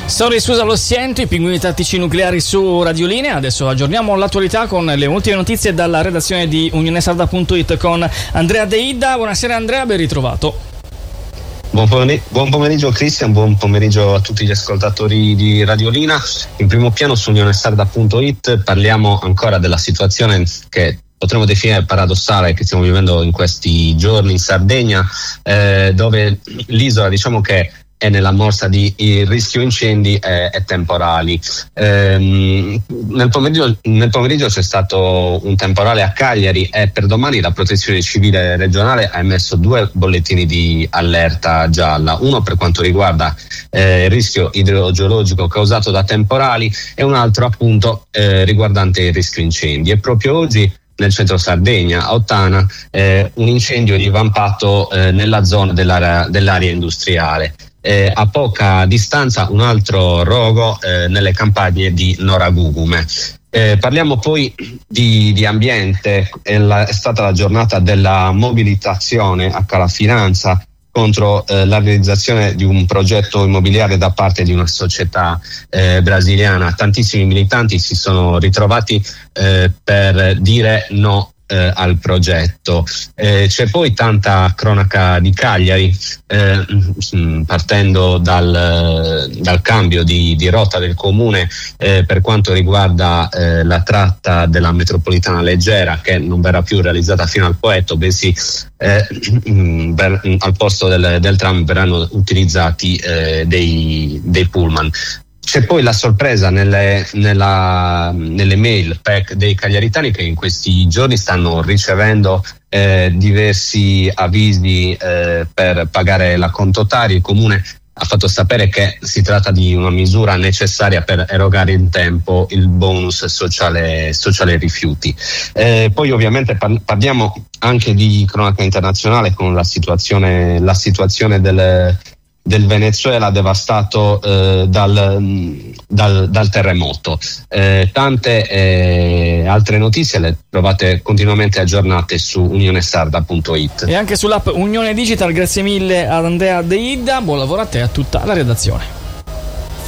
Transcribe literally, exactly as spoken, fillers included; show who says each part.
Speaker 1: Storie Susa lo siento, i pinguini tattici nucleari su Radiolinea. Adesso aggiorniamo l'attualità con le ultime notizie dalla redazione di unione sarda punto it con Andrea De Idda. Buonasera Andrea, ben ritrovato.
Speaker 2: Buon pomeriggio, buon pomeriggio Cristian, buon pomeriggio a tutti gli ascoltatori di Radiolina. In primo piano su unione sarda punto it parliamo ancora della situazione che potremmo definire paradossale che stiamo vivendo in questi giorni in Sardegna, eh, dove l'isola diciamo che è nella morsa di il rischio incendi e, e temporali. Ehm, nel, pomeriggio, nel pomeriggio c'è stato un temporale a Cagliari e per domani la Protezione Civile regionale ha emesso due bollettini di allerta gialla, uno per quanto riguarda eh, il rischio idrogeologico causato da temporali e un altro appunto eh, riguardante il rischio incendi. E proprio oggi nel centro Sardegna, a Ottana, eh, un incendio è divampato eh, nella zona dell'area, dell'area industriale. Eh, a poca distanza un altro rogo eh, nelle campagne di Noragugume. Eh, parliamo poi di, di ambiente. È, la, è stata la giornata della mobilitazione a Calafinanza contro eh, la realizzazione di un progetto immobiliare da parte di una società eh, brasiliana. Tantissimi militanti si sono ritrovati eh, per dire no Eh, al progetto. Eh, c'è poi tanta cronaca di Cagliari, eh, partendo dal, dal cambio di, di rotta del comune eh, per quanto riguarda eh, la tratta della metropolitana leggera, che non verrà più realizzata fino al Poetto, bensì eh, per, al posto del, del tram verranno utilizzati eh, dei, dei pullman. C'è poi la sorpresa nelle, nella, nelle mail pack dei cagliaritani che in questi giorni stanno ricevendo eh, diversi avvisi eh, per pagare l'acconto Tari. Il comune ha fatto sapere che si tratta di una misura necessaria per erogare in tempo il bonus sociale, sociale rifiuti. Eh, poi ovviamente par- parliamo anche di cronaca internazionale con la situazione, la situazione del del Venezuela devastato eh, dal, dal, dal terremoto. Eh, tante eh, altre notizie le trovate continuamente aggiornate su unione sarda punto it
Speaker 1: e anche sull'app Unione Digital. Grazie mille ad Andrea De Idda, buon lavoro a te e a tutta la redazione.